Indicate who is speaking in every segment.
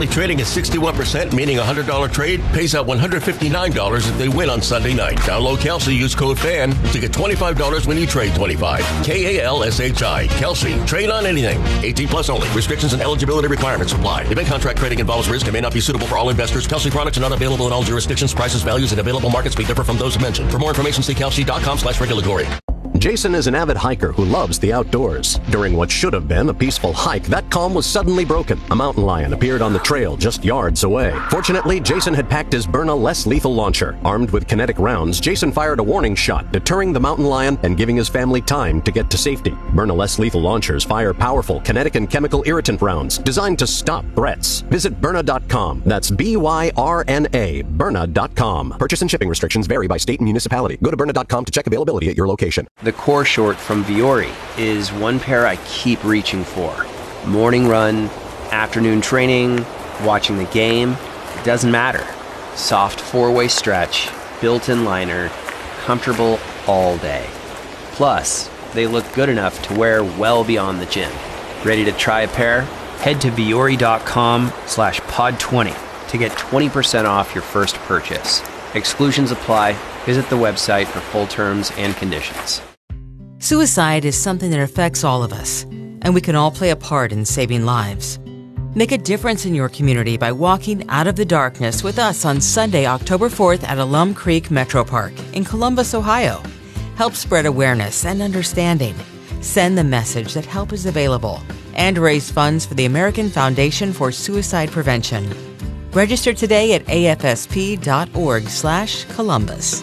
Speaker 1: Daily trading is 61%, meaning a $100 trade pays out $159 if they win on Sunday night. Download Kalshi, use code FAN to get $25 when you trade 25. KALSHI. Kalshi. Trade on anything. 18 plus only. Restrictions and eligibility requirements apply. Event contract trading involves risk and may not be suitable for all investors. Kalshi products are not available in all jurisdictions. Prices, values, and available markets may differ from those mentioned. For more information, see kalshi.com/regulatory.
Speaker 2: Jason is an avid hiker who loves the outdoors. During what should have been a peaceful hike, that calm was suddenly broken. A mountain lion appeared on the trail just yards away. Fortunately, Jason had packed his Byrna less lethal launcher. Armed with kinetic rounds, Jason fired a warning shot, deterring the mountain lion and giving his family time to get to safety. Byrna less lethal launchers fire powerful kinetic and chemical irritant rounds designed to stop threats. Visit Byrna.com. That's Byrna, Byrna.com. Purchase and shipping restrictions vary by state and municipality. Go to Byrna.com to check availability at your location.
Speaker 3: The core short from Vuori is one pair I keep reaching for. Morning run, afternoon training, watching the game, it doesn't matter. Soft four-way stretch, built-in liner, comfortable all day. Plus, they look good enough to wear well beyond the gym. Ready to try a pair? Head to Vuori.com/pod20 to get 20% off your first purchase. Exclusions apply. Visit the website for full terms and conditions.
Speaker 4: Suicide is something that affects all of us, and we can all play a part in saving lives. Make a difference in your community by walking out of the darkness with us on Sunday, October 4th at Alum Creek Metro Park in Columbus, Ohio. Help spread awareness and understanding. Send the message that help is available and raise funds for the American Foundation for Suicide Prevention. Register today at afsp.org/Columbus.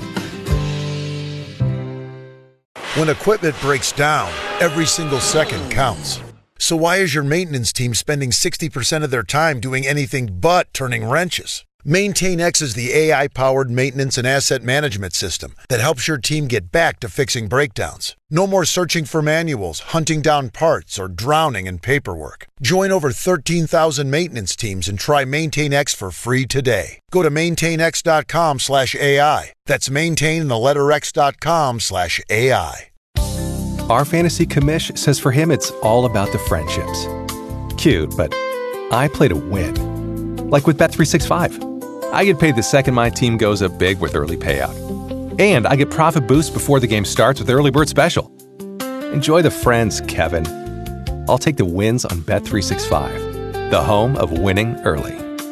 Speaker 5: When equipment breaks down, every single second counts. So why is your maintenance team spending 60% of their time doing anything but turning wrenches? MaintainX is the AI-powered maintenance and asset management system that helps your team get back to fixing breakdowns. No more searching for manuals, hunting down parts, or drowning in paperwork. Join over 13,000 maintenance teams and try MaintainX for free today. Go to maintainx.com/AI. That's maintain and the letter x.com/AI.
Speaker 6: Our fantasy commish says for him it's all about the friendships. Cute, but I play to win. Like with Bet365. I get paid the second my team goes up big with early payout. And I get profit boost before the game starts with Early Bird Special. Enjoy the friends, Kevin. I'll take the wins on Bet365, the home of winning early.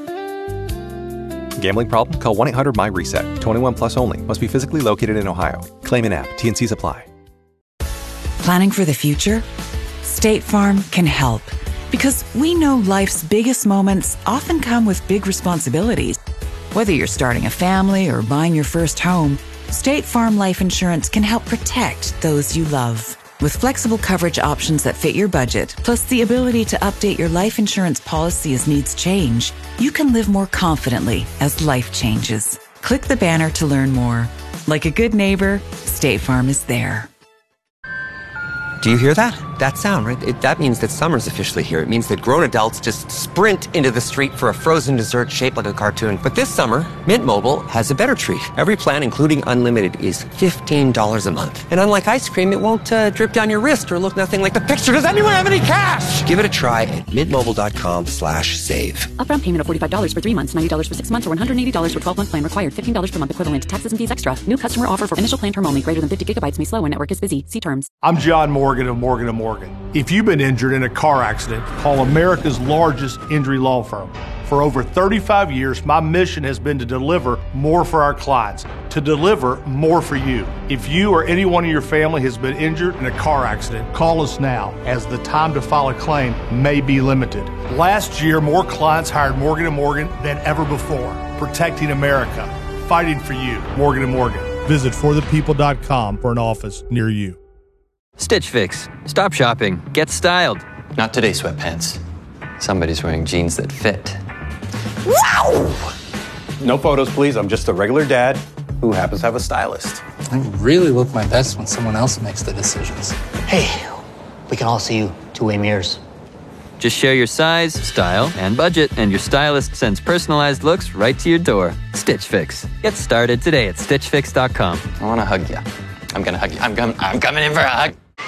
Speaker 6: Gambling problem? Call 1-800-MY-RESET. 21 plus only. Must be physically located in Ohio. Claim an app. T&Cs apply.
Speaker 7: Planning for the future? State Farm can help. Because we know life's biggest moments often come with big responsibilities. Whether you're starting a family or buying your first home, State Farm Life Insurance can help protect those you love. With flexible coverage options that fit your budget, plus the ability to update your life insurance policy as needs change, you can live more confidently as life changes. Click the banner to learn more. Like a good neighbor, State Farm is there.
Speaker 8: Do you hear that? That sound, right? That means that summer's officially here. It means that grown adults just sprint into the street for a frozen dessert shaped like a cartoon. But this summer, Mint Mobile has a better treat. Every plan, including unlimited, is $15 a month. And unlike ice cream, it won't drip down your wrist or look nothing like the picture. Does anyone have any cash? Give it a try at mintmobile.com/save.
Speaker 9: Upfront payment of $45 for 3 months, $90 for 6 months, or $180 for 12-month plan required. $15 per month equivalent. Taxes and fees extra. New customer offer for initial plan term only. Greater than 50 gigabytes may slow when network is busy. See terms.
Speaker 10: I'm John Morgan of Morgan & Morgan. If you've been injured in a car accident, call America's largest injury law firm. For over 35 years, my mission has been to deliver more for our clients, to deliver more for you. If you or anyone in your family has been injured in a car accident, call us now, as the time to file a claim may be limited. Last year, more clients hired Morgan & Morgan than ever before, protecting America, fighting for you. Morgan & Morgan. Visit forthepeople.com for an office near you.
Speaker 11: Stitch Fix. Stop shopping. Get styled.
Speaker 12: Not today, sweatpants. Somebody's wearing jeans that fit.
Speaker 13: Wow! No photos, please. I'm just a regular dad who happens to have a stylist.
Speaker 14: I really look my best when someone else makes the decisions.
Speaker 15: Hey, we can all see you two-way mirrors.
Speaker 11: Just share your size, style, and budget, and your stylist sends personalized looks right to your door. Stitch Fix. Get started today at StitchFix.com.
Speaker 12: I want to hug you. I'm going to hug you. I'm coming in for a hug.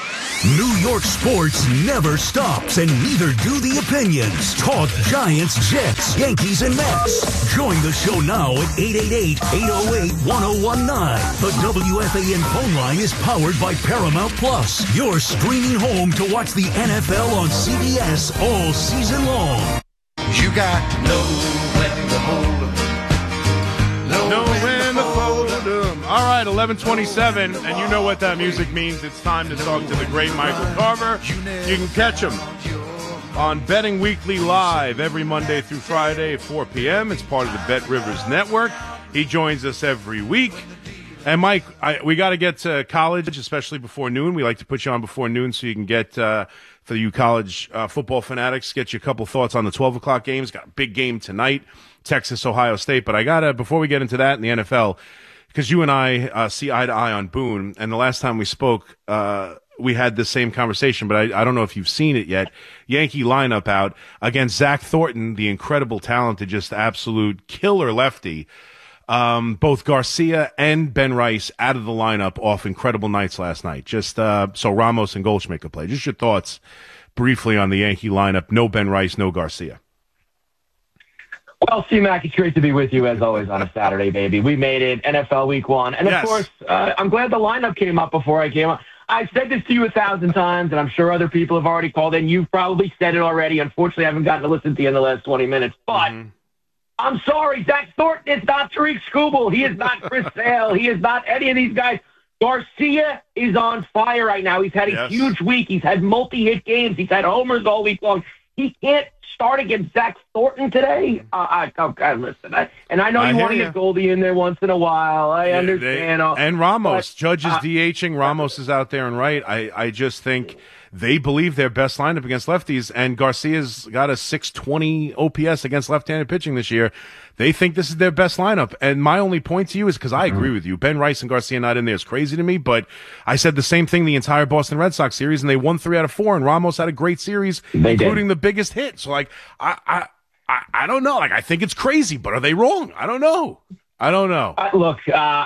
Speaker 16: New York sports never stops, and neither do the opinions. Talk Giants, Jets, Yankees, and Mets. Join the show now at 888-808-1019. The WFAN phone line is powered by Paramount Plus, your streaming home to watch the NFL on CBS all season long.
Speaker 17: You got to know when to hold 'em.
Speaker 18: Know when to fold 'em. All right, 11:27, and you know what that music means. It's time to talk to the great Michael Carver. You can catch him on Betting Weekly Live every Monday through Friday at 4 p.m. It's part of the Bet Rivers Network. He joins us every week. And, Mike, we got to get to college, especially before noon. We like to put you on before noon so you can get, for you college football fanatics, get you a couple thoughts on the 12 o'clock games. Got a big game tonight, Texas, Ohio State. But I got to, before we get into that in the NFL, because you and I see eye to eye on Boone, and the last time we spoke, we had the same conversation, but I don't know if you've seen it yet. Yankee lineup out against Zach Thornton, the incredible, talented, just absolute killer lefty. Both Garcia and Ben Rice out of the lineup off incredible nights last night. Just so Ramos and Goldschmidt could play. Just your thoughts briefly on the Yankee lineup. No Ben Rice, no Garcia.
Speaker 19: Well, C-Mac, it's great to be with you as always on a Saturday, baby. We made it, NFL Week 1. And, of course, I'm glad the lineup came up before I came up. I've said this to you 1,000 times, and I'm sure other people have already called in. You've probably said it already. Unfortunately, I haven't gotten to listen to you in the last 20 minutes. But I'm sorry, Zach Thornton is not Tariq Skubal. He is not Chris Sale. He is not any of these guys. Garcia is on fire right now. He's had a huge week. He's had multi-hit games. He's had homers all week long. He can't start against Zach Thornton today. Listen, I know you want to get Goldie in there once in a while. I understand.
Speaker 18: And Ramos. Judge is DHing. Ramos is out there and right. I just think they believe their best lineup against lefties, and Garcia's got a 620 OPS against left-handed pitching this year. They think this is their best lineup. And my only point to you is because I agree with you. Ben Rice and Garcia not in there is crazy to me, but I said the same thing the entire Boston Red Sox series, and they won 3 out of 4, and Ramos had a great series, including the biggest hit. So, like, I don't know. Like, I think it's crazy, but are they wrong? I don't know.
Speaker 19: Look,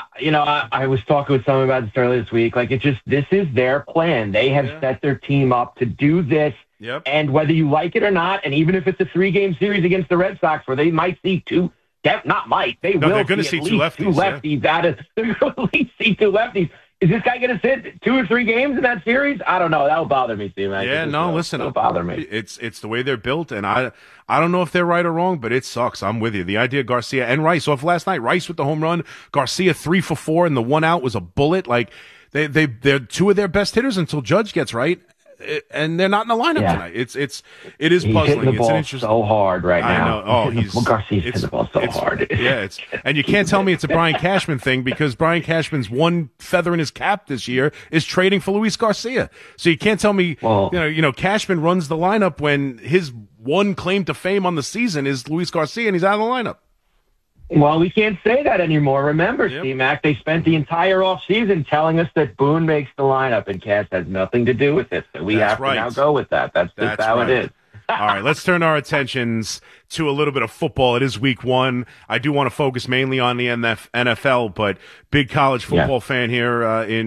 Speaker 19: I was talking with someone about this earlier this week. Like, this is their plan. They have set their team up to do this.
Speaker 18: Yep.
Speaker 19: And whether you like it or not, and even if it's a 3-game series against the Red Sox where they might see two, they're going to see two lefties out of, they're going to at least see 2 lefties. Is this guy going to sit 2 or 3 games in that series? I don't know. That'll bother me, Steve.
Speaker 18: Listen,
Speaker 19: it'll bother me.
Speaker 18: It's the way they're built, and I don't know if they're right or wrong, but it sucks. I'm with you. The idea of Garcia and Rice off last night. Rice with the home run, Garcia 3 for 4, and the 1 out was a bullet. Like they're 2 of their best hitters until Judge gets right. And they're not in the lineup tonight. It is
Speaker 19: he's
Speaker 18: puzzling.
Speaker 19: Hitting the ball
Speaker 18: it's
Speaker 19: so hard right now.
Speaker 18: I know. Oh,
Speaker 19: Garcia's hitting the ball so hard.
Speaker 18: And you can't tell me it's a Brian Cashman thing, because Brian Cashman's one feather in his cap this year is trading for Luis Garcia. So you can't tell me, Cashman runs the lineup when his one claim to fame on the season is Luis Garcia, and he's out of the lineup.
Speaker 19: Well, we can't say that anymore. Remember, C-Mac, they spent the entire offseason telling us that Boone makes the lineup, and Cash has nothing to do with it. So we have to now go with that. That's just how it is.
Speaker 18: All right, let's turn our attentions to a little bit of football. It is week 1. I do want to focus mainly on the NFL, but big college football fan here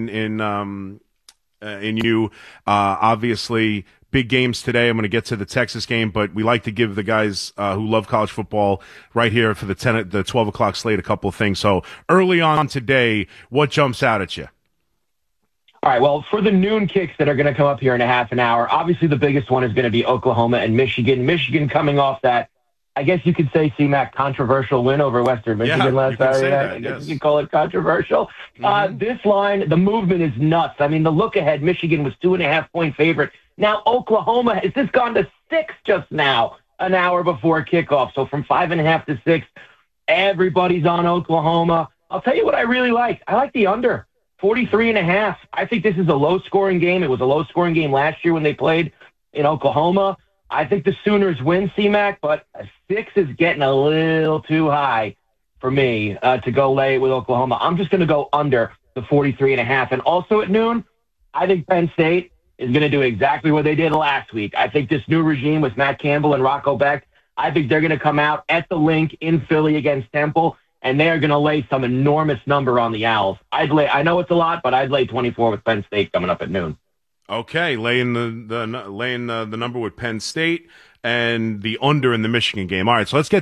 Speaker 18: in you. Obviously, big games today. I'm going to get to the Texas game, but we like to give the guys who love college football right here for the 12 o'clock slate a couple of things. So early on today, what jumps out at you?
Speaker 19: All right, well, for the noon kicks that are going to come up here in a half an hour, obviously the biggest one is going to be Oklahoma and Michigan. Michigan coming off that, I guess you could say, C-Mac, controversial win over Western Michigan last Saturday night. I guess you can call it controversial. This line, the movement is nuts. I mean, the look ahead, Michigan was 2.5-point favorite. Now, Oklahoma, has this gone to 6 just now, an hour before kickoff? So from 5.5 to 6, everybody's on Oklahoma. I'll tell you what I really like. I like the under, 43.5. I think this is a low-scoring game. It was a low-scoring game last year when they played in Oklahoma. I think the Sooners win, C-Mac, but a 6 is getting a little too high for me to go lay with Oklahoma. I'm just going to go under the 43.5. And also at noon, I think Penn State is going to do exactly what they did last week. I think this new regime with Matt Campbell and Rocco Beck, I think they're going to come out at the Link in Philly against Temple, and they're going to lay some enormous number on the Owls. I know it's a lot, but I'd lay 24 with Penn State coming up at noon.
Speaker 18: Okay, laying the number with Penn State and the under in the Michigan game. All right, so let's get